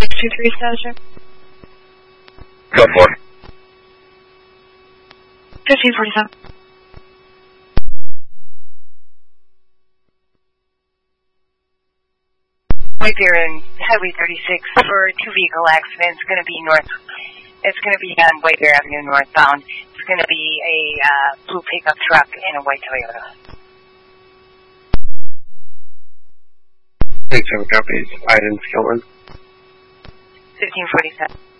623 status. Go for it. 1547. White Bear and Highway 36 for a two-vehicle accident. It's going to be It's going to be on White Bear Avenue northbound. It's going to be a blue pickup truck and a white Toyota. 87 copies. Items, Kilman. 1547.